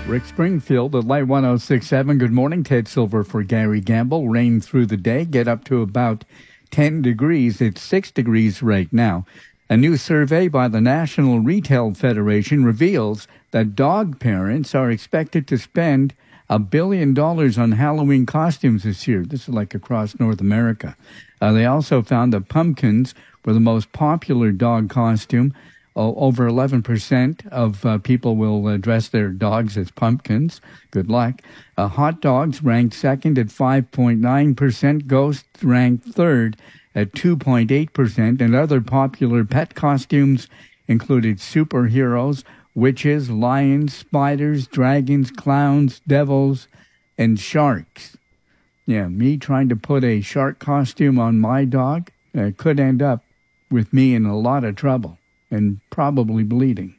Rick Springfield at Light 106.7. Good morning. Ted Silver for Gary Gamble. Rain through the day. Get up to about 10 degrees. It's 6 degrees right now. A new survey by the National Retail Federation reveals that dog parents are expected to spend $1 billion on Halloween costumes this year. This is like across North America. They also found that pumpkins were the most popular dog costume. Over 11% of people will dress their dogs as pumpkins. Good luck. Hot dogs ranked second at 5.9%. Ghosts ranked third at 2.8%. And other popular pet costumes included superheroes, witches, lions, spiders, dragons, clowns, devils, and sharks. Yeah, me trying to put a shark costume on my dog could end up with me in a lot of trouble and probably bleeding.